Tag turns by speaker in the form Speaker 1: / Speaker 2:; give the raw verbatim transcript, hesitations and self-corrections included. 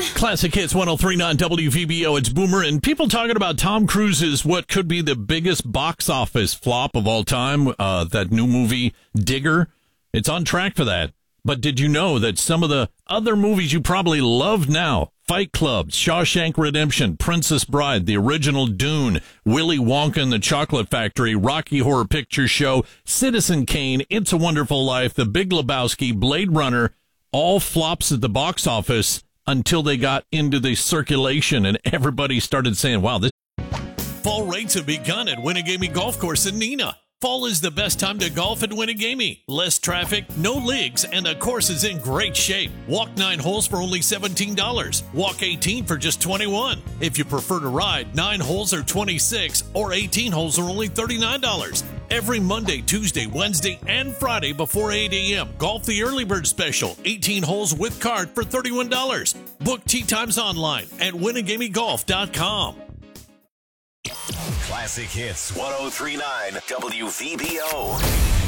Speaker 1: Classic Hits one oh three point nine W V B O. It's Boomer, and people talking about Tom Cruise's what could be the biggest box office flop of all time, uh, that new movie, Digger. It's on track for that. But did you know that some of the other movies you probably love now, Fight Club, Shawshank Redemption, Princess Bride, the original Dune, Willy Wonka and the Chocolate Factory, Rocky Horror Picture Show, Citizen Kane, It's a Wonderful Life, The Big Lebowski, Blade Runner, all flops at the box office until they got into the circulation and everybody started saying, wow, this... Fall rates have begun at Winnegamie Golf Course in Neenah. Fall is the best time to golf at Winnegamie. Less traffic, no leagues, and the course is in great shape. Walk nine holes for only seventeen dollars. Walk eighteen for just twenty-one dollars. If you prefer to ride, nine holes are twenty-six dollars or eighteen holes are only thirty-nine dollars. Every Monday, Tuesday, Wednesday, and Friday before eight a.m. Golf the Early Bird Special. eighteen holes with card for thirty-one dollars. Book tee times online at winnegamie golf dot com.
Speaker 2: Classic Hits one oh three point nine W V B O.